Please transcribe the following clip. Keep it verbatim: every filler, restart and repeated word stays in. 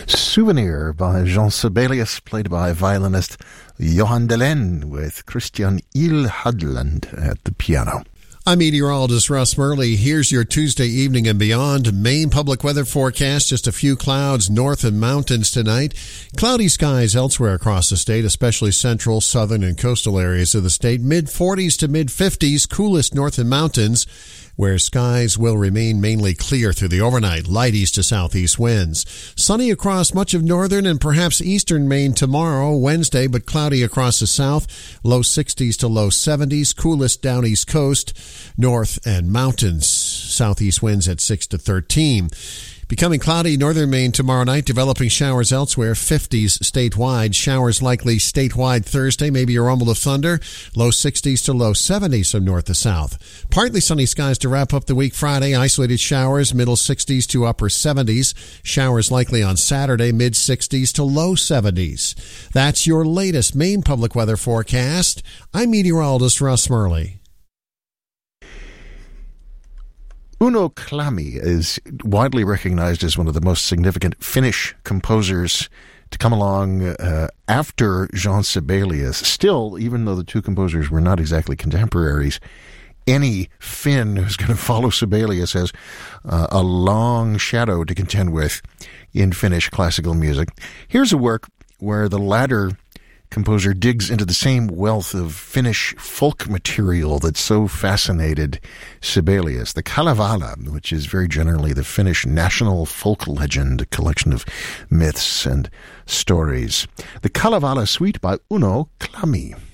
Souvenir by Jean Sibelius, played by violinist Johan Delen, with Christian Ilhadland at the piano. I'm meteorologist Russ Murley. Here's your Tuesday evening and beyond Maine public weather forecast. Just a few clouds north and mountains tonight. Cloudy skies elsewhere across the state, especially central, southern, and coastal areas of the state. mid forties to mid fifties, coolest north and mountains, where skies will remain mainly clear through the overnight. Light east to southeast winds. Sunny across much of northern and perhaps eastern Maine tomorrow, Wednesday, but cloudy across the south. Low sixties to low seventies. Coolest down east coast, north and mountains. Southeast winds at six to thirteen. Becoming cloudy northern Maine tomorrow night, developing showers elsewhere, fifties statewide. Showers likely statewide Thursday, maybe a rumble of thunder. Low sixties to low seventies from north to south. Partly sunny skies to wrap up the week Friday. Isolated showers, middle sixties to upper seventies. Showers likely on Saturday, mid sixties to low seventies. That's your latest Maine public weather forecast. I'm meteorologist Russ Murley. Uno Kalami is widely recognized as one of the most significant Finnish composers to come along uh, after Jean Sibelius. Still, even though the two composers were not exactly contemporaries, any Finn who's going to follow Sibelius has uh, a long shadow to contend with in Finnish classical music. Here's a work where the latter composer digs into the same wealth of Finnish folk material that so fascinated Sibelius. The Kalevala, which is very generally the Finnish national folk legend, a collection of myths and stories. The Kalevala Suite by Uno Kalami.